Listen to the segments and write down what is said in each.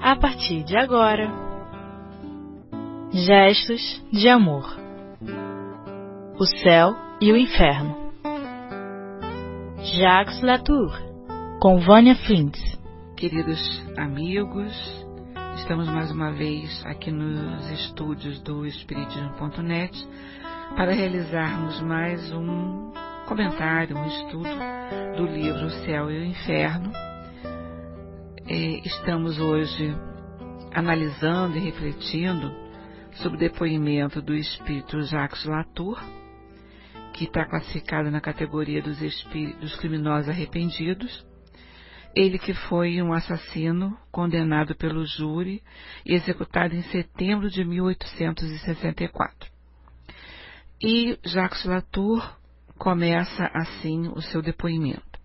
a partir de agora. Gestos de amor. O céu e o inferno. Jacques Latour, com Vânia Flintz. Queridos amigos, estamos mais uma vez aqui nos estúdios do Espiritismo.net para realizarmos mais um comentário, um estudo do livro O Céu e o Inferno. Estamos hoje analisando e refletindo sobre o depoimento do espírito Jacques Latour, que está classificado na categoria dos criminosos arrependidos. Ele que foi um assassino condenado pelo júri e executado em setembro de 1864. E Jacques Latour começa assim o seu depoimento.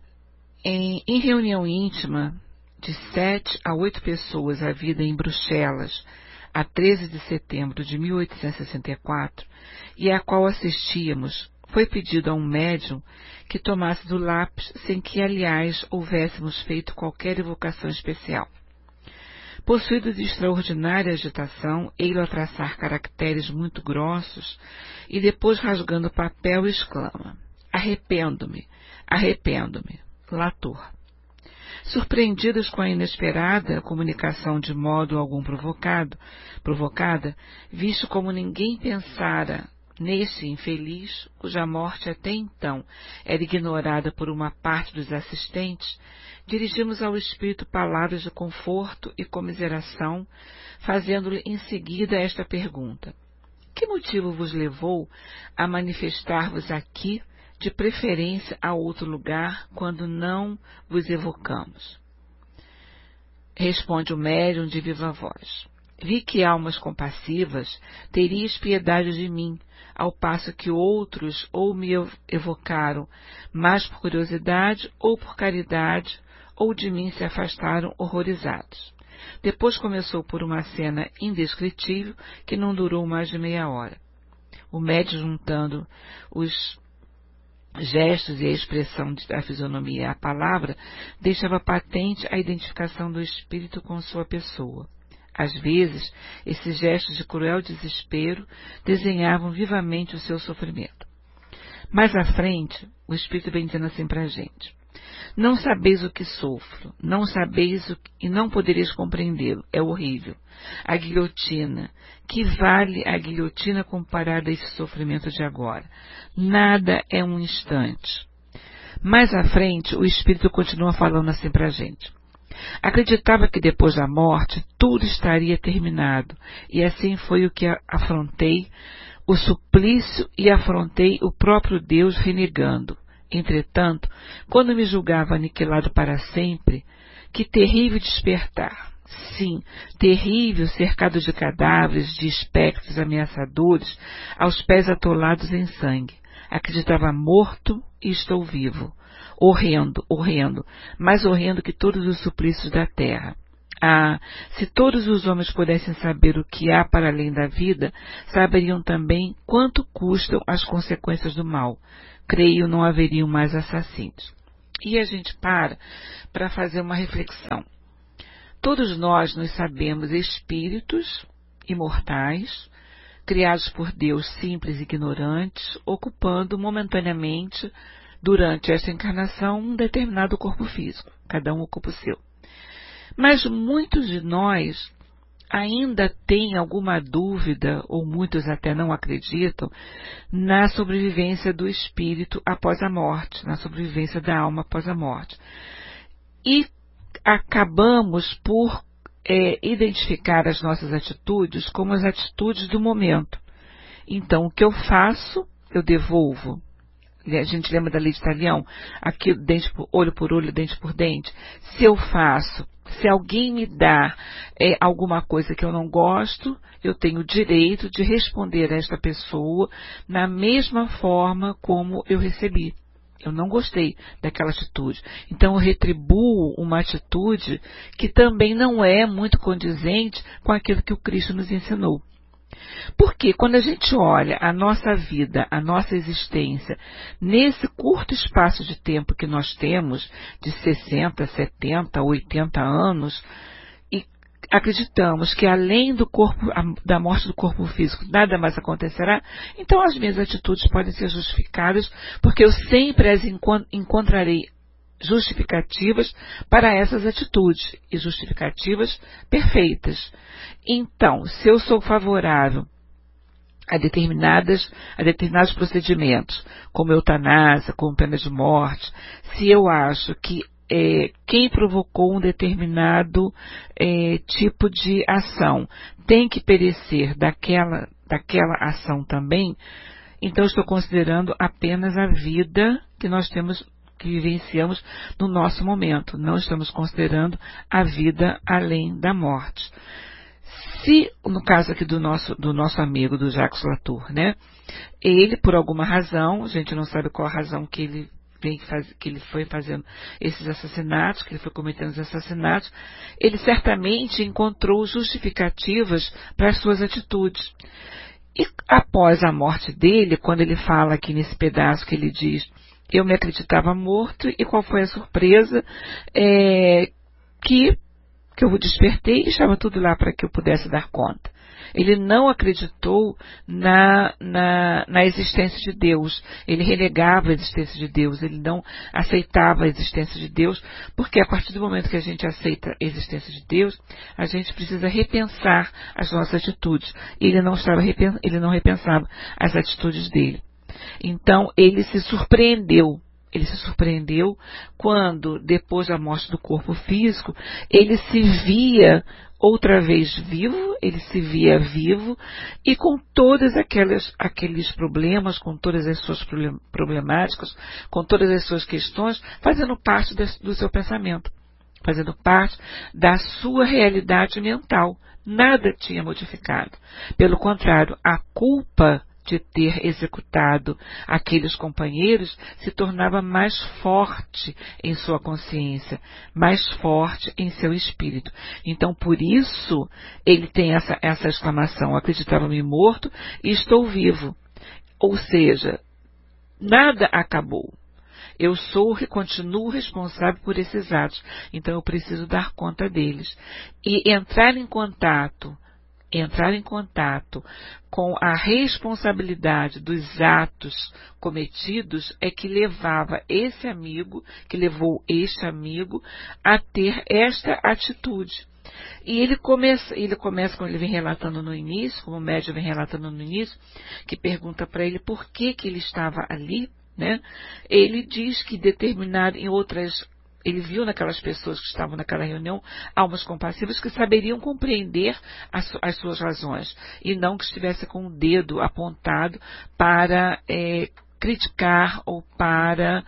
Em reunião íntima de 7 a 8 pessoas havida em Bruxelas, a 13 de setembro de 1864, e à qual assistíamos, foi pedido a um médium que tomasse do lápis sem que, aliás, houvéssemos feito qualquer evocação especial. Possuído de extraordinária agitação, ele a traçar caracteres muito grossos e depois rasgando o papel exclama: "Arrependo-me, arrependo-me, Latour." Surpreendidos com a inesperada comunicação de modo algum provocada, visto como ninguém pensara nesse infeliz, cuja morte até então era ignorada por uma parte dos assistentes, dirigimos ao espírito palavras de conforto e comiseração, fazendo-lhe em seguida esta pergunta: que motivo vos levou a manifestar-vos aqui, de preferência a outro lugar, quando não vos evocamos? Responde o médium de viva voz: vi que almas compassivas terias piedade de mim, ao passo que outros ou me evocaram mais por curiosidade ou por caridade, ou de mim se afastaram horrorizados. Depois começou por uma cena indescritível que não durou mais de meia hora. O médium, juntando os gestos e a expressão da fisionomia à palavra, deixava patente a identificação do espírito com sua pessoa. Às vezes, esses gestos de cruel desespero desenhavam vivamente o seu sofrimento. Mais à frente, o espírito vem dizendo assim para a gente: não sabeis o que sofro, não sabeis e não podereis compreendê-lo, é horrível. A guilhotina, que vale a guilhotina comparada a esse sofrimento de agora? Nada é um instante. Mais à frente, o espírito continua falando assim para a gente: acreditava que depois da morte tudo estaria terminado, e assim foi o que afrontei o suplício e afrontei o próprio Deus renegando. Entretanto, quando me julgava aniquilado para sempre, que terrível despertar! Sim, terrível, cercado de cadáveres, de espectros ameaçadores, aos pés atolados em sangue. Acreditava morto e estou vivo. Horrendo, horrendo, mais horrendo que todos os suplícios da terra. Ah, se todos os homens pudessem saber o que há para além da vida, saberiam também quanto custam as consequências do mal. Creio não haveriam mais assassinos. E a gente para fazer uma reflexão. Todos nós nos sabemos espíritos imortais, criados por Deus simples e ignorantes, ocupando momentaneamente, durante esta encarnação, um determinado corpo físico. Cada um ocupa o seu. Mas muitos de nós ainda têm alguma dúvida, ou muitos até não acreditam, na sobrevivência do espírito após a morte, na sobrevivência da alma após a morte. E acabamos por identificar as nossas atitudes como as atitudes do momento. Então, o que eu faço, eu devolvo. A gente lembra da lei de Talião? Aqui, olho por olho, dente por dente. Se eu faço, se alguém me dá alguma coisa que eu não gosto, eu tenho o direito de responder a esta pessoa na mesma forma como eu recebi. Eu não gostei daquela atitude. Então, eu retribuo uma atitude que também não é muito condizente com aquilo que o Cristo nos ensinou. Porque quando a gente olha a nossa vida, a nossa existência, nesse curto espaço de tempo que nós temos, de 60, 70, 80 anos, e acreditamos que além do corpo, da morte do corpo físico, nada mais acontecerá, então as minhas atitudes podem ser justificadas, porque eu sempre as encontrarei justificativas para essas atitudes, e justificativas perfeitas. Então, se eu sou favorável a determinados procedimentos, como eutanásia, como pena de morte, se eu acho que quem provocou um determinado tipo de ação tem que perecer daquela ação também, então estou considerando apenas a vida que nós temos, que vivenciamos no nosso momento. Não estamos considerando a vida além da morte. Se, no caso aqui do nosso amigo, do Jacques Latour, né, ele, por alguma razão, a gente não sabe qual a razão que ele foi fazendo esses assassinatos, que ele foi cometendo os assassinatos, ele certamente encontrou justificativas para as suas atitudes. E após a morte dele, quando ele fala aqui nesse pedaço que ele diz, eu me acreditava morto, e qual foi a surpresa? Que eu despertei e estava tudo lá para que eu pudesse dar conta. Ele não acreditou na existência de Deus. Ele renegava a existência de Deus. Ele não aceitava a existência de Deus, porque a partir do momento que a gente aceita a existência de Deus, a gente precisa repensar as nossas atitudes. Ele não repensava as atitudes dele. Então, ele se surpreendeu. Ele se surpreendeu quando, depois da morte do corpo físico, ele se via outra vez vivo, ele se via vivo, e com todos aqueles problemas, com todas as suas problemáticas, com todas as suas questões, fazendo parte do seu pensamento, fazendo parte da sua realidade mental. Nada tinha modificado. Pelo contrário, a culpa de ter executado aqueles companheiros se tornava mais forte em sua consciência, mais forte em seu espírito. Então, por isso, ele tem essa exclamação, acreditava-me morto e estou vivo. Ou seja, nada acabou. Eu continuo responsável por esses atos, então eu preciso dar conta deles. E entrar em contato com a responsabilidade dos atos cometidos é que levou este amigo a ter esta atitude. E ele começa, como ele vem relatando no início, como o médium vem relatando no início, que pergunta para ele por que ele estava ali, né? Ele diz que ele viu naquelas pessoas que estavam naquela reunião almas compassivas que saberiam compreender as suas razões e não que estivesse com o dedo apontado para criticar ou para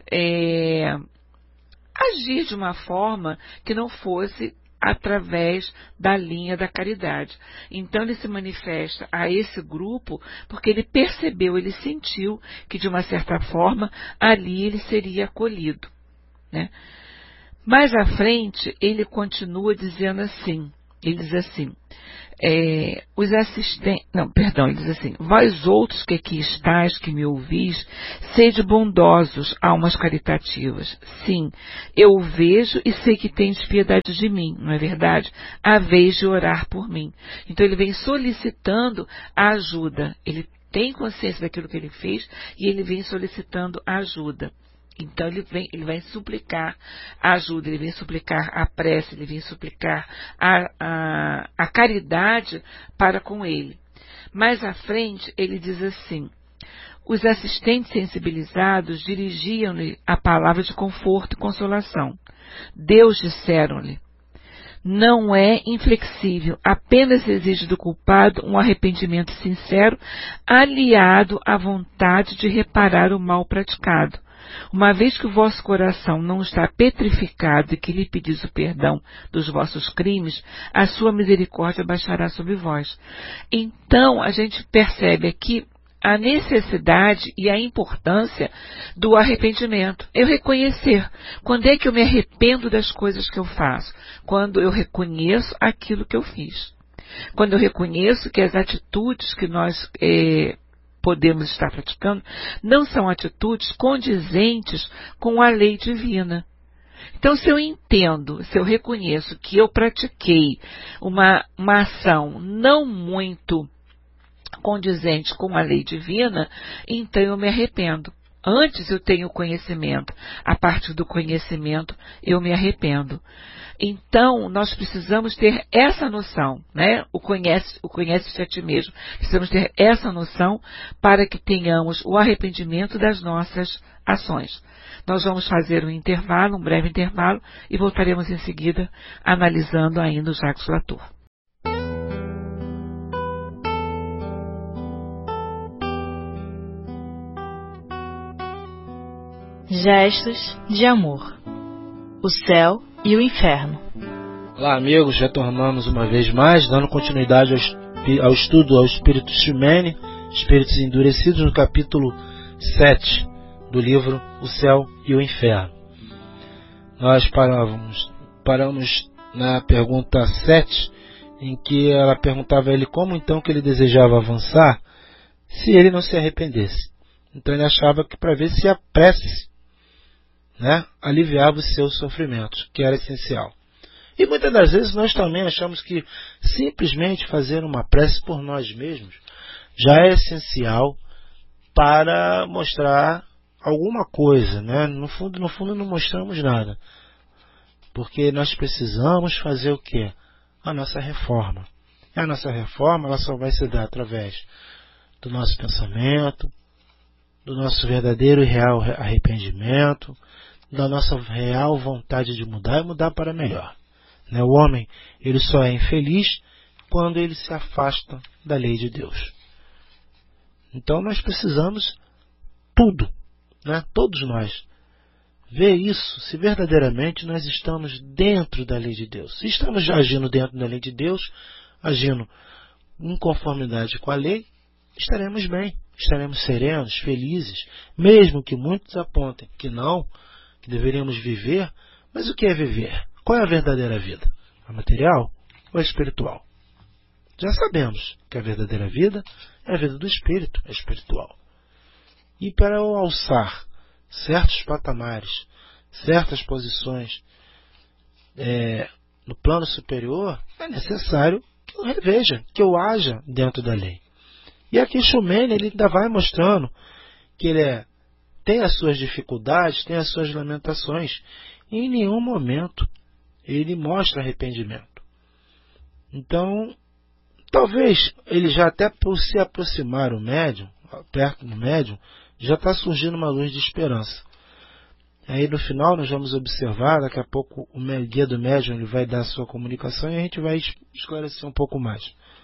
agir de uma forma que não fosse através da linha da caridade. Então ele se manifesta a esse grupo porque ele percebeu, ele sentiu que de uma certa forma ali ele seria acolhido. Né? Mais à frente, ele continua dizendo assim, ele diz assim, ele diz assim, vós outros que aqui estáis, que me ouvis, sede bondosos, almas caritativas. Sim, eu vejo e sei que tendes piedade de mim, não é verdade? Haveis de orar por mim. Então ele vem solicitando a ajuda, ele tem consciência daquilo que ele fez e ele vem solicitando a ajuda. Então ele vai suplicar a ajuda, ele vem suplicar a prece, ele vem suplicar a caridade para com ele. Mais à frente ele diz assim, os assistentes sensibilizados dirigiam-lhe a palavra de conforto e consolação. Deus, disseram-lhe, não é inflexível, apenas exige do culpado um arrependimento sincero, aliado à vontade de reparar o mal praticado. Uma vez que o vosso coração não está petrificado e que lhe pedis o perdão dos vossos crimes, a sua misericórdia baixará sobre vós. Então, a gente percebe aqui a necessidade e a importância do arrependimento. Eu reconhecer. Quando é que eu me arrependo das coisas que eu faço? Quando eu reconheço aquilo que eu fiz. Quando eu reconheço que as atitudes que nós podemos estar praticando não são atitudes condizentes com a lei divina. Então, se eu entendo, se eu reconheço que eu pratiquei uma ação não muito condizente com a lei divina, então eu me arrependo. Antes eu tenho conhecimento, a partir do conhecimento eu me arrependo. Então, nós precisamos ter essa noção, né? O conhece-te a ti mesmo. Precisamos ter essa noção para que tenhamos o arrependimento das nossas ações. Nós vamos fazer um breve intervalo, e voltaremos em seguida analisando ainda o Jacques Latour. Gestos de amor. O céu e o inferno. Olá, amigos, retornamos uma vez mais, dando continuidade ao estudo ao Espírito Ximene, Espíritos Endurecidos, no capítulo 7 do livro O Céu e o Inferno. Nós paramos na pergunta 7, em que ela perguntava a ele como então que ele desejava avançar se ele não se arrependesse. Então ele achava que para ver se a prece, né, aliviava os seus sofrimentos, que era essencial. E muitas das vezes nós também achamos que simplesmente fazer uma prece por nós mesmos já é essencial para mostrar alguma coisa, né? No fundo não mostramos nada. Porque nós precisamos fazer o quê? A nossa reforma. E a nossa reforma ela só vai se dar através do nosso pensamento, do nosso verdadeiro e real arrependimento, da nossa real vontade de mudar e mudar para melhor. O homem ele só é infeliz quando ele se afasta da lei de Deus. Então nós precisamos tudo, né? Todos nós, ver isso, se verdadeiramente nós estamos dentro da lei de Deus. Se estamos agindo dentro da lei de Deus, agindo em conformidade com a lei, estaremos bem, estaremos serenos, felizes, mesmo que muitos apontem que não, que deveríamos viver. Mas o que é viver? Qual é a verdadeira vida? A material ou a espiritual? Já sabemos que a verdadeira vida é a vida do espírito, é espiritual. E para eu alçar certos patamares, certas posições no plano superior, é necessário que eu reveja, que eu haja dentro da lei. E aqui Ximene ele ainda vai mostrando que ele tem as suas dificuldades, tem as suas lamentações, e em nenhum momento ele mostra arrependimento. Então, talvez ele já até por se aproximar o médium, perto do médium, já está surgindo uma luz de esperança. Aí no final nós vamos observar, daqui a pouco o guia do médium ele vai dar a sua comunicação e a gente vai esclarecer um pouco mais.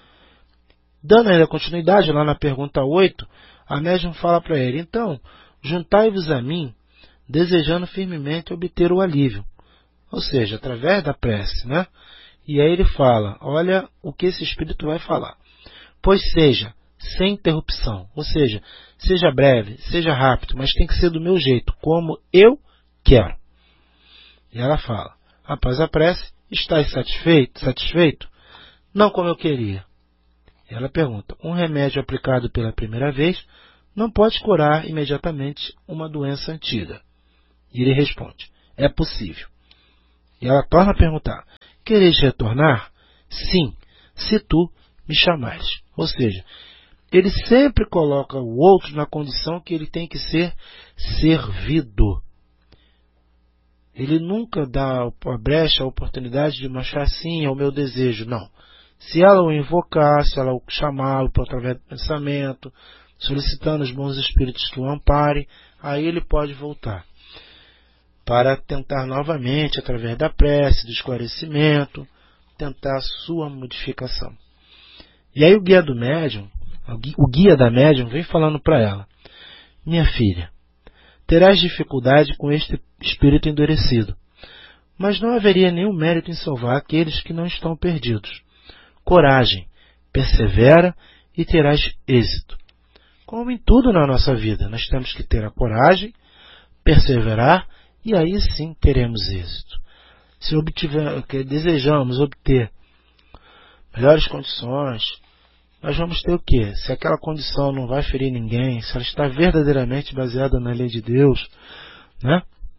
Dando ainda continuidade, lá na pergunta 8, a médium fala para ele: então, juntai-vos a mim, desejando firmemente obter o alívio. Ou seja, através da prece, né? E aí ele fala, olha o que esse espírito vai falar. Pois seja, sem interrupção, ou seja, seja breve, seja rápido, mas tem que ser do meu jeito, como eu quero. E ela fala, após a prece, estás satisfeito? Não como eu queria. E ela pergunta, um remédio aplicado pela primeira vez não pode curar imediatamente uma doença antiga. E ele responde, é possível. E ela torna a perguntar, queres retornar? Sim, se tu me chamares. Ou seja, ele sempre coloca o outro na condição que ele tem que ser servido. Ele nunca dá a brecha, a oportunidade de mostrar sim ao meu desejo. Não. Se ela o invocar, se ela o chamá-lo através do pensamento, solicitando os bons espíritos que o amparem, aí ele pode voltar para tentar novamente, através da prece, do esclarecimento, tentar a sua modificação. E aí o guia do médium, o guia da médium vem falando para ela, minha filha, terás dificuldade com este espírito endurecido, mas não haveria nenhum mérito em salvar aqueles que não estão perdidos. Coragem, persevera e terás êxito. Como em tudo na nossa vida, nós temos que ter a coragem, perseverar, e aí sim teremos êxito. Se desejamos obter melhores condições, nós vamos ter o quê? Se aquela condição não vai ferir ninguém, se ela está verdadeiramente baseada na lei de Deus, né?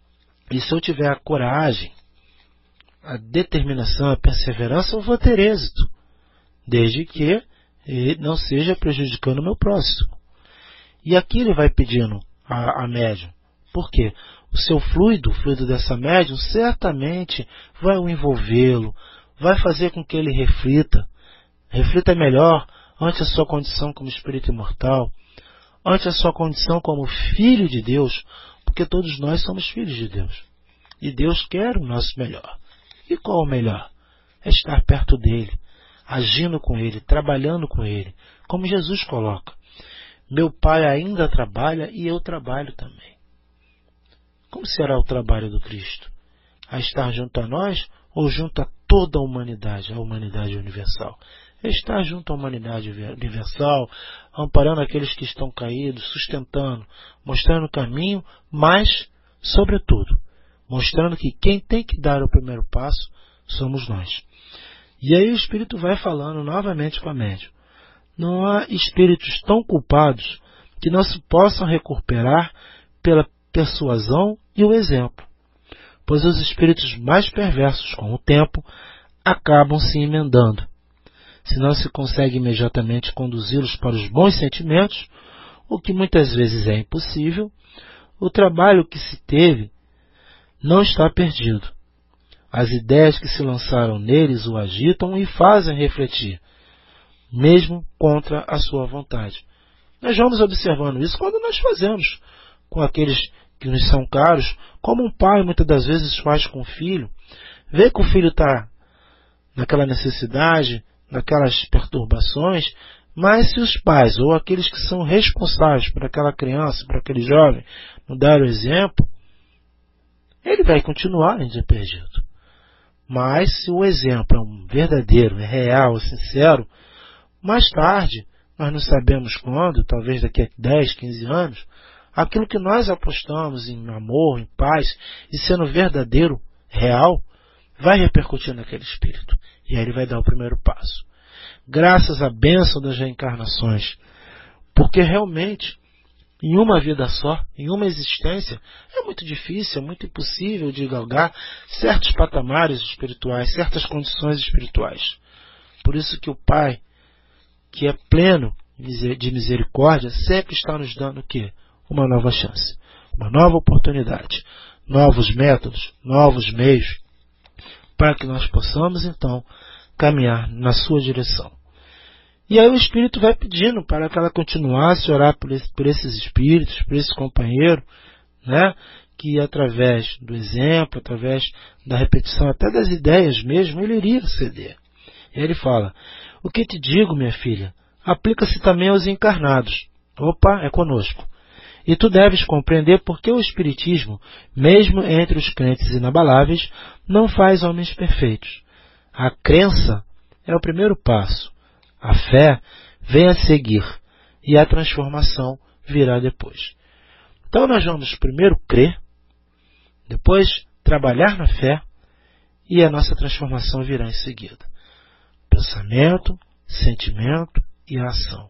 E se eu tiver a coragem, a determinação, a perseverança, eu vou ter êxito, desde que ele não seja prejudicando o meu próximo. E aqui ele vai pedindo a médium. Por quê? O seu fluido, o fluido dessa médium, certamente vai o envolvê-lo, vai fazer com que ele reflita melhor ante a sua condição como espírito imortal, ante a sua condição como filho de Deus, porque todos nós somos filhos de Deus. E Deus quer o nosso melhor. E qual o melhor? É estar perto dele, agindo com ele, trabalhando com ele, como Jesus coloca. Meu Pai ainda trabalha e eu trabalho também. Como será o trabalho do Cristo? A estar junto a nós ou junto a toda a humanidade universal? É estar junto à humanidade universal, amparando aqueles que estão caídos, sustentando, mostrando o caminho, mas, sobretudo, mostrando que quem tem que dar o primeiro passo somos nós. E aí o Espírito vai falando novamente com a médium. Não há espíritos tão culpados que não se possam recuperar pela persuasão e o exemplo, pois os espíritos mais perversos, com o tempo, acabam se emendando. Se não se consegue imediatamente conduzi-los para os bons sentimentos, o que muitas vezes é impossível, o trabalho que se teve não está perdido. As ideias que se lançaram neles o agitam e fazem refletir, mesmo contra a sua vontade. Nós vamos observando isso quando nós fazemos com aqueles que nos são caros, como um pai muitas das vezes faz com o filho. Vê que o filho está naquela necessidade, naquelas perturbações, mas se os pais ou aqueles que são responsáveis por aquela criança, por aquele jovem, não dar o exemplo, ele vai continuar em dia perdido. Mas se o exemplo é um verdadeiro, é real, é sincero, mais tarde, nós não sabemos quando, talvez daqui a 10, 15 anos, aquilo que nós apostamos em amor, em paz, e sendo verdadeiro, real, vai repercutir naquele espírito. E aí ele vai dar o primeiro passo. Graças à bênção das reencarnações. Porque realmente, em uma vida só, em uma existência, é muito difícil, é muito impossível de galgar certos patamares espirituais, certas condições espirituais. Por isso que o Pai, que é pleno de misericórdia, sempre está nos dando o quê? Uma nova chance, uma nova oportunidade, novos métodos, novos meios, para que nós possamos, então, caminhar na sua direção. E aí o Espírito vai pedindo para que ela continuasse a orar por esses espíritos, por esse companheiro, né, que através do exemplo, através da repetição, até das ideias mesmo, ele iria ceder. E aí ele fala, o que te digo, minha filha, aplica-se também aos encarnados. Opa, é conosco. E tu deves compreender porque o Espiritismo, mesmo entre os crentes inabaláveis, não faz homens perfeitos. A crença é o primeiro passo. A fé vem a seguir e a transformação virá depois. Então nós vamos primeiro crer, depois trabalhar na fé e a nossa transformação virá em seguida. Pensamento, sentimento e a ação.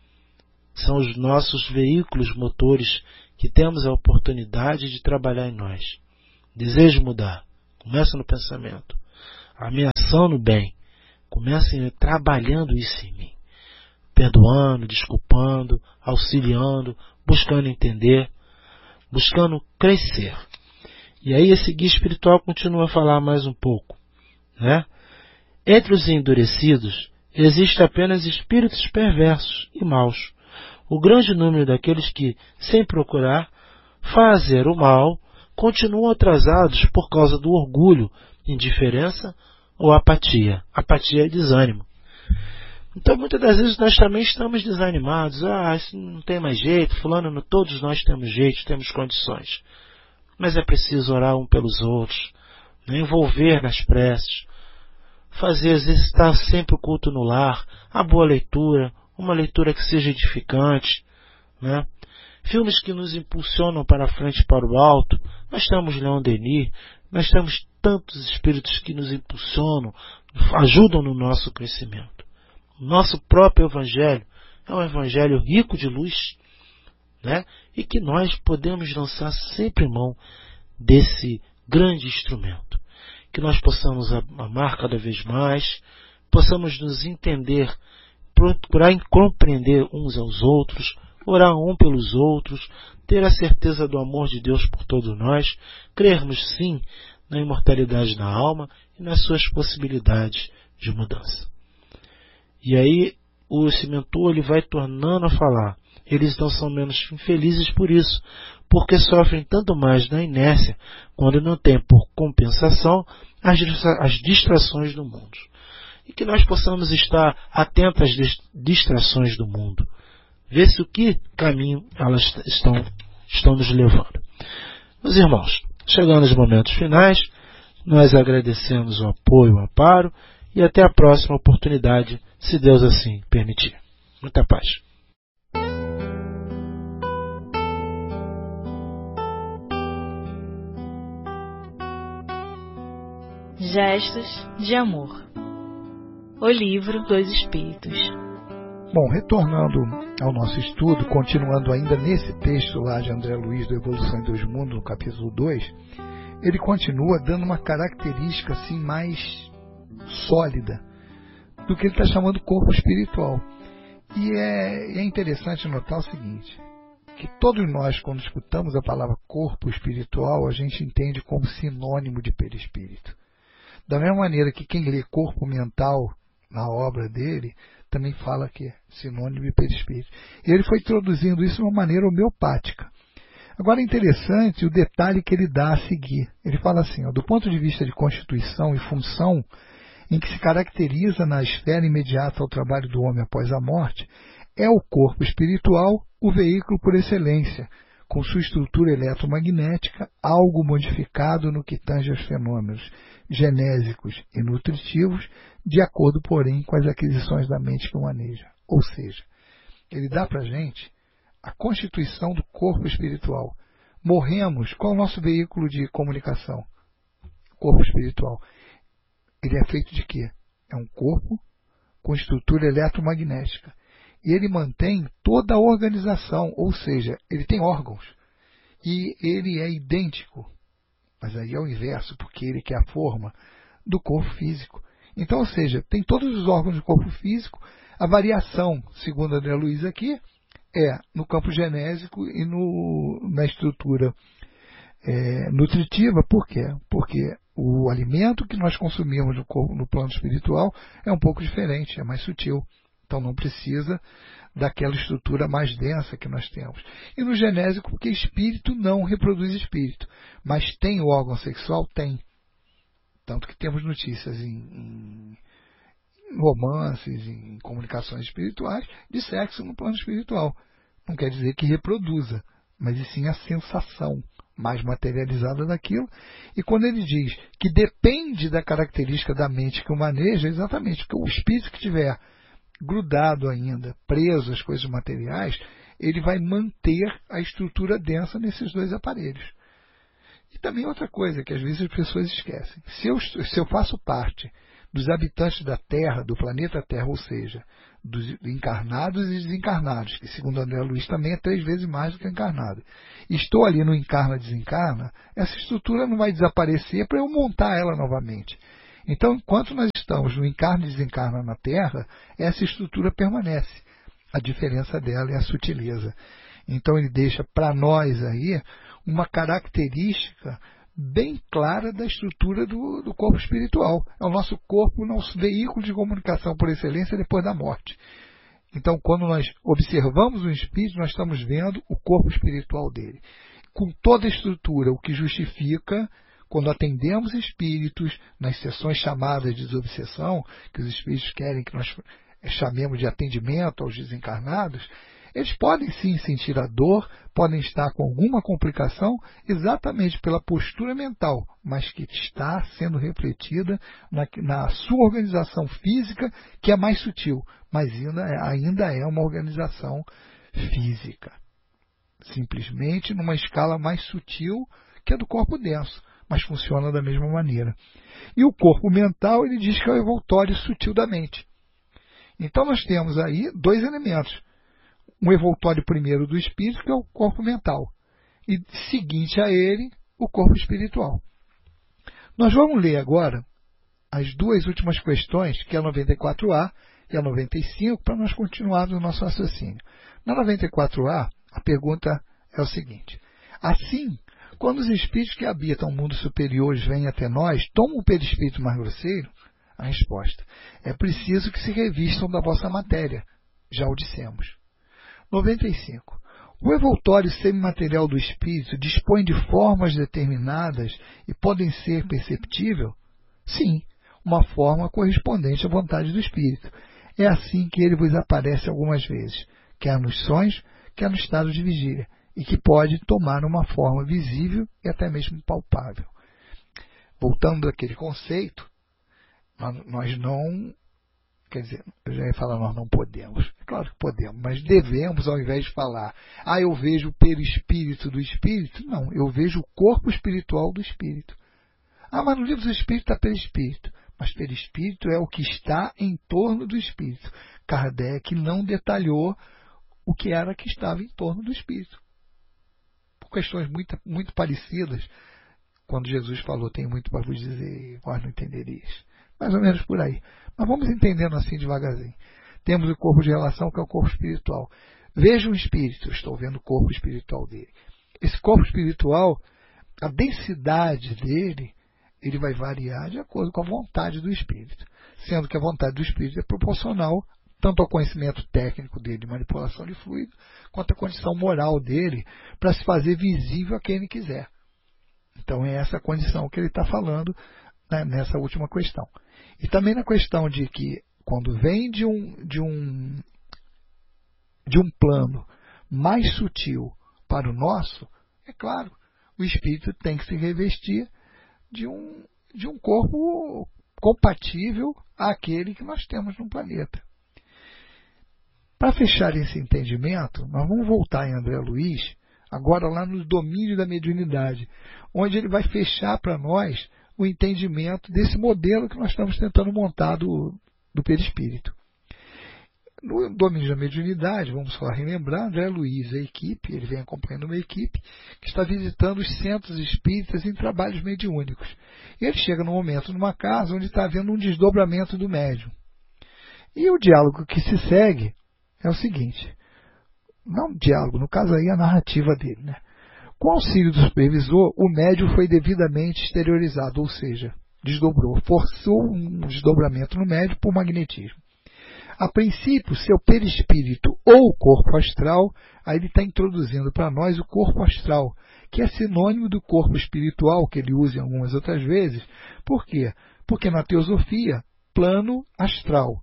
São os nossos veículos motores que temos a oportunidade de trabalhar em nós. Desejo mudar. Começa no pensamento. A minha ação no bem. Comece trabalhando isso em mim. Perdoando, desculpando, auxiliando, buscando entender, buscando crescer. E aí esse guia espiritual continua a falar mais um pouco, né? Entre os endurecidos, existe apenas espíritos perversos e maus. O grande número daqueles que, sem procurar fazer o mal, continuam atrasados por causa do orgulho, indiferença ou apatia. Apatia é desânimo. Então, muitas das vezes, nós também estamos desanimados. Isso não tem mais jeito, fulano, todos nós temos jeito, temos condições. Mas é preciso orar um pelos outros, né? Envolver nas preces, exercitar sempre o culto no lar, a boa leitura, uma leitura que seja edificante, né? Filmes que nos impulsionam para a frente e para o alto. Nós temos Leon Denis, nós temos tantos espíritos que nos impulsionam, ajudam no nosso crescimento. Nosso próprio Evangelho é um Evangelho rico de luz, né? E que nós podemos lançar sempre mão desse grande instrumento. Que nós possamos amar cada vez mais, possamos nos entender, procurar compreender uns aos outros, orar um pelos outros, ter a certeza do amor de Deus por todos nós, crermos sim na imortalidade da alma e nas suas possibilidades de mudança. E aí esse mentor ele vai tornando a falar. Eles não são menos infelizes por isso, porque sofrem tanto mais na inércia, quando não têm por compensação as distrações do mundo. E que nós possamos estar atentos às distrações do mundo, ver se o que caminho elas estão nos levando. Meus irmãos, chegando aos momentos finais, nós agradecemos o apoio, o amparo, e até a próxima oportunidade, se Deus assim permitir. Muita paz. Gestos de Amor. O livro dos Espíritos. Bom, retornando ao nosso estudo, continuando ainda nesse texto lá de André Luiz do Evolução em Dois Mundos, no capítulo 2, ele continua dando uma característica assim mais sólida do que ele está chamando corpo espiritual. E é interessante notar o seguinte, que todos nós, quando escutamos a palavra corpo espiritual, a gente entende como sinônimo de perispírito. Da mesma maneira que quem lê corpo mental na obra dele, também fala que é sinônimo de perispírito. E ele foi introduzindo isso de uma maneira homeopática. Agora é interessante o detalhe que ele dá a seguir. Ele fala assim, do ponto de vista de constituição e função, em que se caracteriza na esfera imediata ao trabalho do homem após a morte, é o corpo espiritual o veículo por excelência, com sua estrutura eletromagnética, algo modificado no que tange aos fenômenos genésicos e nutritivos, de acordo, porém, com as aquisições da mente que o maneja. Ou seja, ele dá para a gente a constituição do corpo espiritual. Morremos, qual é o nosso veículo de comunicação? Corpo espiritual. Ele é feito de quê? É um corpo com estrutura eletromagnética. E ele mantém toda a organização, ou seja, ele tem órgãos. E ele é idêntico, mas aí é o inverso, porque ele quer a forma do corpo físico. Então, ou seja, tem todos os órgãos do corpo físico. A variação, segundo André Luiz aqui, é no campo genésico e na estrutura nutritiva. Por quê? Porque o alimento que nós consumimos no plano espiritual é um pouco diferente, é mais sutil. Então não precisa daquela estrutura mais densa que nós temos. E no genésico, porque espírito não reproduz espírito. Mas tem o órgão sexual? Tem. Tanto que temos notícias em romances, em comunicações espirituais, de sexo no plano espiritual. Não quer dizer que reproduza, mas e sim a sensação mais materializada daquilo. E quando ele diz que depende da característica da mente que o maneja, exatamente, porque o espírito que tiver grudado ainda, preso às coisas materiais, ele vai manter a estrutura densa nesses dois aparelhos. E também outra coisa que às vezes as pessoas esquecem. Se eu faço parte dos habitantes da Terra, do planeta Terra, ou seja, dos encarnados e desencarnados, que segundo André Luiz também é 3 vezes mais do que encarnado. Estou ali no encarna-desencarna, essa estrutura não vai desaparecer para eu montar ela novamente. Então, enquanto nós estamos no encarna e desencarna na Terra, essa estrutura permanece. A diferença dela é a sutileza. Então, ele deixa para nós aí uma característica bem clara da estrutura do corpo espiritual. É o nosso corpo, o nosso veículo de comunicação por excelência depois da morte. Então, quando nós observamos o espírito, nós estamos vendo o corpo espiritual dele. Com toda a estrutura, o que justifica, quando atendemos espíritos nas sessões chamadas de desobsessão, que os espíritos querem que nós chamemos de atendimento aos desencarnados, eles podem sim sentir a dor, podem estar com alguma complicação, exatamente pela postura mental, mas que está sendo refletida na sua organização física, que é mais sutil, mas ainda é uma organização física. Simplesmente numa escala mais sutil que a do corpo denso, mas funciona da mesma maneira. E o corpo mental, ele diz que é o evoltório sutil da mente. Então nós temos aí 2 elementos. Um evoltório primeiro do espírito, que é o corpo mental. E seguinte a ele, o corpo espiritual. Nós vamos ler agora as duas últimas questões, que é a 94A e a 95, para nós continuarmos o nosso raciocínio. Na 94A, a pergunta é o seguinte: assim, quando os espíritos que habitam mundos superiores vêm até nós, tomam o perispírito mais grosseiro? A resposta: é preciso que se revistam da vossa matéria. Já o dissemos. 95. O envoltório semimaterial do espírito dispõe de formas determinadas e podem ser perceptível? Sim, uma forma correspondente à vontade do espírito. É assim que ele vos aparece algumas vezes, quer nos sonhos, quer no estado de vigília, e que pode tomar uma forma visível e até mesmo palpável. Voltando àquele conceito, nós não, quer dizer, eu já ia falar nós não podemos, claro que podemos, mas devemos, ao invés de falar, eu vejo o perispírito do espírito, não, eu vejo o corpo espiritual do espírito. Mas no livro do espírito está perispírito, mas perispírito é o que está em torno do espírito. Kardec não detalhou o que era que estava em torno do espírito. Por questões muito parecidas, quando Jesus falou, tenho muito para vos dizer, vós não entendereis. Mais ou menos por aí. Mas vamos entendendo assim devagarzinho. Temos o corpo de relação, que é o corpo espiritual. Veja um espírito, eu estou vendo o corpo espiritual dele. Esse corpo espiritual, a densidade dele, ele vai variar de acordo com a vontade do espírito. Sendo que a vontade do espírito é proporcional tanto ao conhecimento técnico dele de manipulação de fluido, quanto à condição moral dele para se fazer visível a quem ele quiser. Então é essa condição que ele está falando, né, nessa última questão. E também na questão de que quando vem de um plano mais sutil para o nosso, é claro, o espírito tem que se revestir de um corpo compatível àquele que nós temos no planeta. Para fechar esse entendimento, nós vamos voltar em André Luiz, agora lá no domínio da mediunidade, onde ele vai fechar para nós o entendimento desse modelo que nós estamos tentando montar do perispírito. No domínio da mediunidade, vamos só relembrar, André Luiz, a equipe, ele vem acompanhando uma equipe que está visitando os centros espíritas em trabalhos mediúnicos. E ele chega num momento numa casa onde está havendo um desdobramento do médium. E o diálogo que se segue é o seguinte, não diálogo, no caso aí a narrativa dele, né? Com o auxílio do supervisor, o médium foi devidamente exteriorizado, ou seja, desdobrou, forçou um desdobramento no médium por magnetismo. A princípio, seu perispírito ou corpo astral, aí ele está introduzindo para nós o corpo astral, que é sinônimo do corpo espiritual, que ele usa em algumas outras vezes. Por quê? Porque na teosofia, plano astral.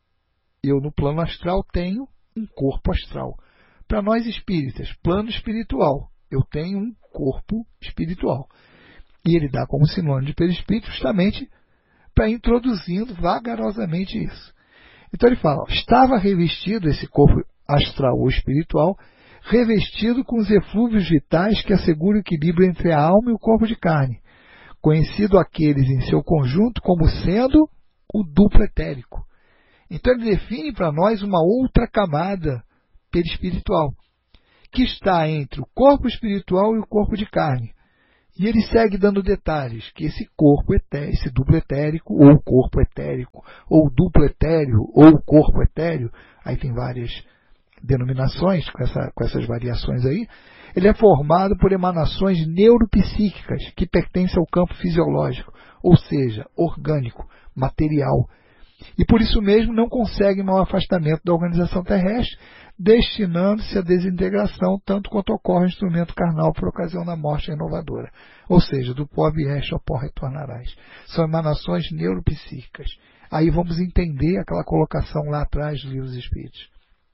Eu no plano astral tenho um corpo astral. Para nós espíritas, plano espiritual. Eu tenho um corpo espiritual. E ele dá como sinônimo de perispírito justamente para introduzindo vagarosamente isso. Então ele fala, estava revestido esse corpo astral ou espiritual, revestido com os eflúvios vitais que asseguram o equilíbrio entre a alma e o corpo de carne, conhecido aqueles em seu conjunto como sendo o duplo etérico. Então ele define para nós uma outra camada perispiritual, que está entre o corpo espiritual e o corpo de carne. E ele segue dando detalhes, que esse corpo etéreo, esse duplo etérico, ou corpo etérico, ou duplo etéreo, ou corpo etéreo, aí tem várias denominações com essas variações aí, ele é formado por emanações neuropsíquicas que pertencem ao campo fisiológico, ou seja, orgânico, material. E por isso mesmo não conseguem mau afastamento da organização terrestre, destinando-se à desintegração, tanto quanto ocorre o instrumento carnal por ocasião da morte renovadora. Ou seja, do pó vieste ao pó retornarás. São emanações neuropsíquicas. Aí vamos entender aquela colocação lá atrás dos livros espíritos.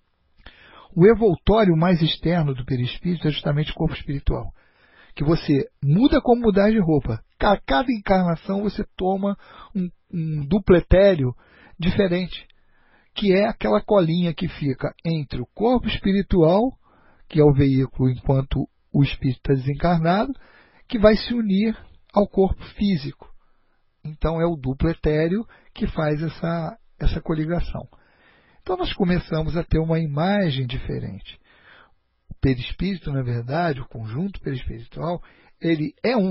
O envoltório mais externo do perispírito é justamente o corpo espiritual. Que você muda como mudar de roupa. A cada encarnação você toma um duplo etéreo diferente, que é aquela colinha que fica entre o corpo espiritual, que é o veículo enquanto o espírito está desencarnado, que vai se unir ao corpo físico. Então é o duplo etéreo que faz essa coligação. Então nós começamos a ter uma imagem diferente. O perispírito, na verdade, o conjunto perispiritual, ele é uno,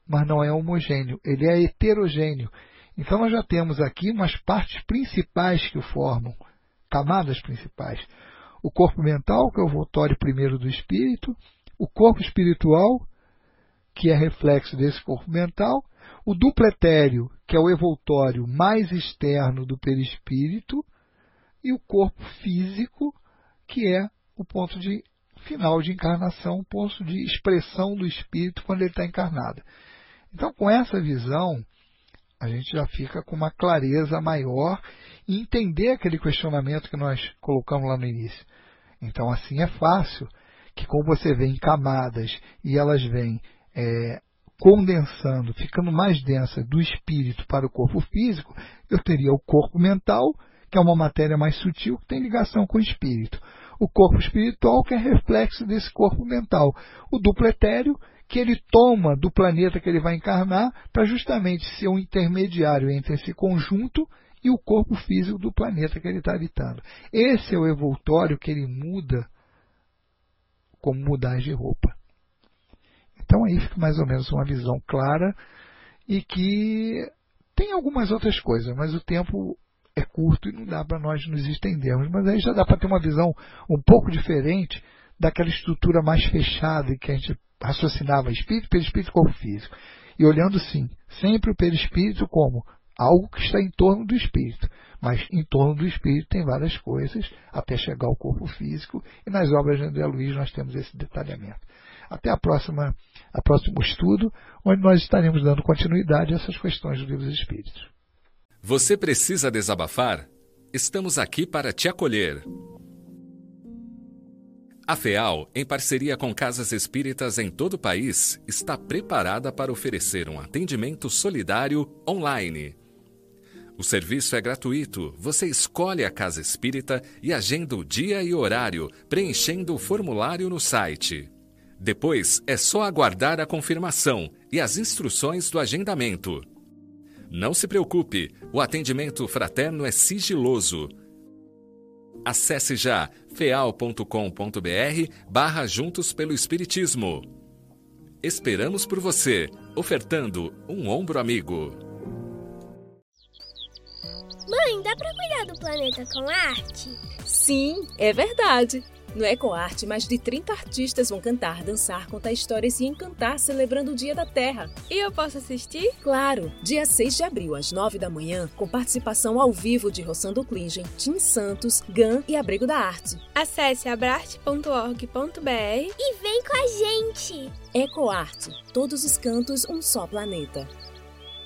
mas não é homogêneo, ele é heterogêneo. Então nós já temos aqui umas partes principais que o formam, camadas principais. O corpo mental, que é o voltório primeiro do espírito, o corpo espiritual, que é reflexo desse corpo mental, o duplo etéreo, que é o evoltório mais externo do perispírito, e o corpo físico, que é o ponto de final de encarnação, o ponto de expressão do espírito quando ele está encarnado. Então, com essa visão, a gente já fica com uma clareza maior e entender aquele questionamento que nós colocamos lá no início. Então, assim é fácil que, como você vê em camadas e elas vêm condensando, ficando mais densa do espírito para o corpo físico, eu teria o corpo mental, que é uma matéria mais sutil, que tem ligação com o espírito. O corpo espiritual, que é reflexo desse corpo mental. O duplo etéreo, que ele toma do planeta que ele vai encarnar para justamente ser um intermediário entre esse conjunto e o corpo físico do planeta que ele está habitando. Esse é o evoltório que ele muda como mudar de roupa. Então aí fica mais ou menos uma visão clara e que tem algumas outras coisas, mas o tempo é curto e não dá para nós nos estendermos. Mas aí já dá para ter uma visão um pouco diferente daquela estrutura mais fechada em que a gente raciocinava espírito, perispírito e corpo físico. E olhando, sim, sempre o perispírito como algo que está em torno do espírito. Mas em torno do espírito tem várias coisas até chegar ao corpo físico. E nas obras de André Luiz nós temos esse detalhamento. Até o próximo estudo, onde nós estaremos dando continuidade a essas questões dos livros dos espíritos. Você precisa desabafar? Estamos aqui para te acolher. A FEAL, em parceria com casas espíritas em todo o país, está preparada para oferecer um atendimento solidário online. O serviço é gratuito. Você escolhe a casa espírita e agenda o dia e horário, preenchendo o formulário no site. Depois, é só aguardar a confirmação e as instruções do agendamento. Não se preocupe, o atendimento fraterno é sigiloso. Acesse já feal.com.br/Juntos pelo Espiritismo. Esperamos por você, ofertando um ombro amigo. Mãe, dá pra cuidar do planeta com arte? Sim, é verdade. No EcoArte, mais de 30 artistas vão cantar, dançar, contar histórias e encantar celebrando o Dia da Terra. E eu posso assistir? Claro! Dia 6 de abril, às 9 da manhã, com participação ao vivo de Rossando Klingen, Tim Santos, GAN e Abrigo da Arte. Acesse abrarte.org.br e vem com a gente! EcoArte, todos os cantos, um só planeta.